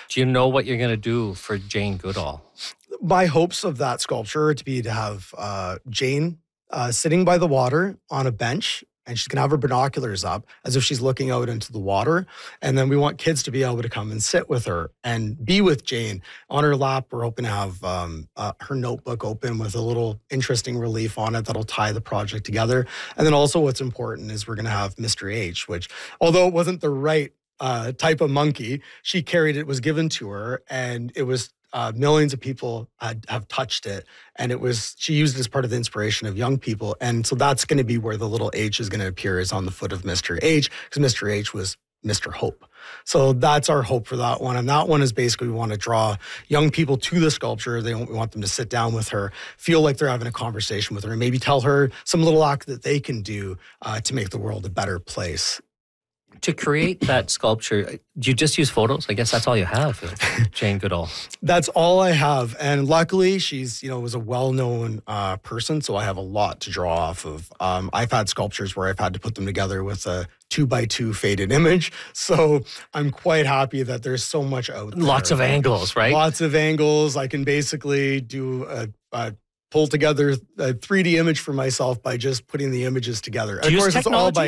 Do you know what you're going to do for Jane Goodall? My hopes of that sculpture to have Jane sitting by the water on a bench, and she's going to have her binoculars up as if she's looking out into the water. And then we want kids to be able to come and sit with her and be with Jane. On her lap, we're hoping to have her notebook open with a little interesting relief on it that'll tie the project together. And then also what's important is we're going to have Mr. H, which, although it wasn't the right type of monkey, she carried it, was given to her, and it was millions of people have touched it, and she used it as part of the inspiration of young people. And so that's going to be where the little H is going to appear, is on the foot of Mr. H, because Mr. H was Mr. Hope. So that's our hope for that one. And that one is basically, we want to draw young people to the sculpture. We want them to sit down with her, feel like they're having a conversation with her, and maybe tell her some little act that they can do to make the world a better place. To create that sculpture, do you just use photos? I guess that's all you have of Jane Goodall. That's all I have. And luckily, she's, was a well-known person, so I have a lot to draw off of. I've had sculptures where I've had to put them together with a 2x2 faded image. So I'm quite happy that there's so much out there. Lots of angles, right? Lots of angles. I can basically do pull together a 3D image for myself by just putting the images together. Do you use technology?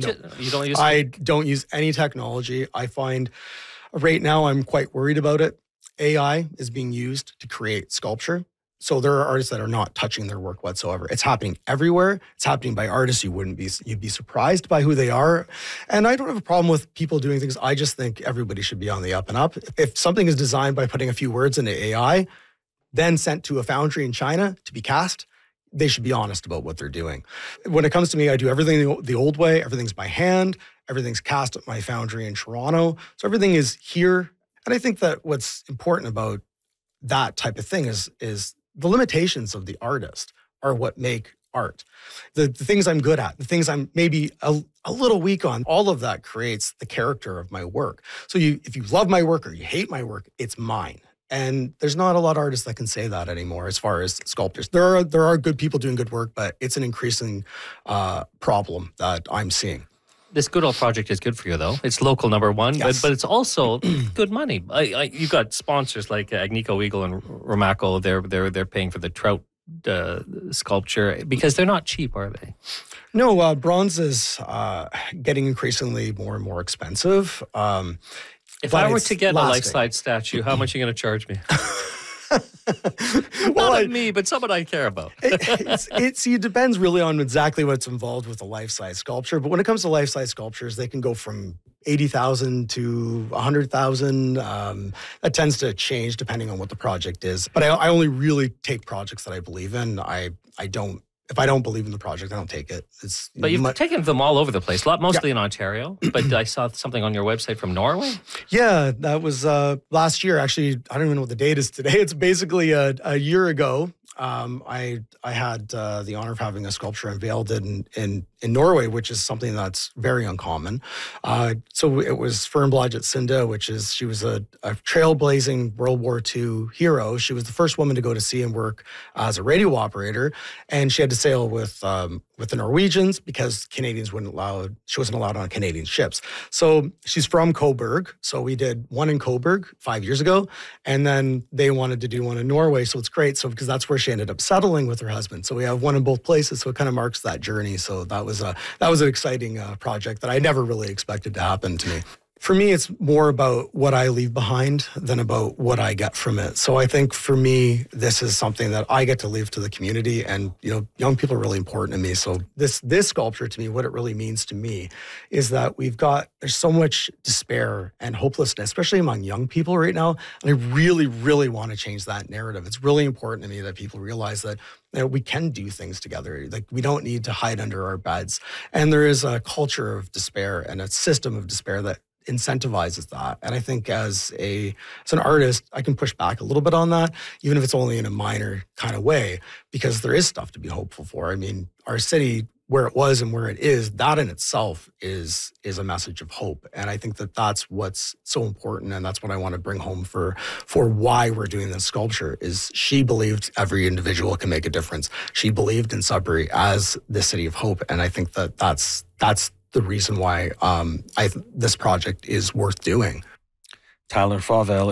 I don't use any technology. I find right now I'm quite worried about it. AI is being used to create sculpture. So there are artists that are not touching their work whatsoever. It's happening everywhere. It's happening by artists you'd be surprised by who they are. And I don't have a problem with people doing things. I just think everybody should be on the up and up. If something is designed by putting a few words into AI, then sent to a foundry in China to be cast, they should be honest about what they're doing. When it comes to me, I do everything the old way. Everything's by hand. Everything's cast at my foundry in Toronto. So everything is here. And I think that what's important about that type of thing is the limitations of the artist are what make art. The things I'm good at, the things I'm maybe a little weak on, all of that creates the character of my work. So if you love my work or you hate my work, it's mine. And there's not a lot of artists that can say that anymore as far as sculptors. There are good people doing good work, but it's an increasing problem that I'm seeing. This Goodall project is good for you, though. It's local, number one, yes. but it's also good money. You've got sponsors like Agnico Eagle and Ramaco. They're paying for the trout sculpture because they're not cheap, are they? No, bronze is getting increasingly more and more expensive. If I were to get a life-size statue, how much are you going to charge me? Not me, but someone I care about. It depends really on exactly what's involved with a life-size sculpture. But when it comes to life-size sculptures, they can go from $80,000 to $100,000. That tends to change depending on what the project is. But I only really take projects that I believe in. I don't. If I don't believe in the project, I don't take it. But you've taken them all over the place, mostly in Ontario. But I saw something on your website from Norway. Yeah, that was last year. Actually, I don't even know what the date is today. It's basically a year ago. I had the honor of having a sculpture unveiled in Norway, which is something that's very uncommon. So it was Fernbladet Sinde, she was a trailblazing World War II hero. She was the first woman to go to sea and work as a radio operator, and she had to sail with the Norwegians because she wasn't allowed on Canadian ships. So she's from Coburg. So we did one in Coburg 5 years ago, and then they wanted to do one in Norway. So it's great. So because that's where she ended up settling with her husband. So we have one in both places. So it kind of marks that journey. So that was an exciting project that I never really expected to happen to me. For me, it's more about what I leave behind than about what I get from it. So I think for me, this is something that I get to leave to the community, and young people are really important to me. So this sculpture to me, what it really means to me is that there's so much despair and hopelessness, especially among young people right now. And I really, really want to change that narrative. It's really important to me that people realize that we can do things together. Like, we don't need to hide under our beds. And there is a culture of despair and a system of despair that incentivizes that. And I think as an artist, I can push back a little bit on that, even if it's only in a minor kind of way, because there is stuff to be hopeful for. I mean, our city, where it was and where it is, that in itself is a message of hope. And I think that that's what's so important. And that's what I want to bring home for why we're doing this sculpture is she believed every individual can make a difference. She believed in Sudbury as the city of hope. And I think that that's the reason why this project is worth doing. Tyler Fauvel